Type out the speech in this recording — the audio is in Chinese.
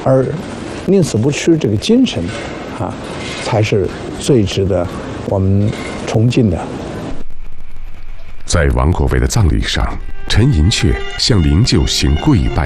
而宁死不屈这个精神啊，才是最值得我们崇敬的。 在王国维的葬礼上，陈寅恪向灵柩行跪拜。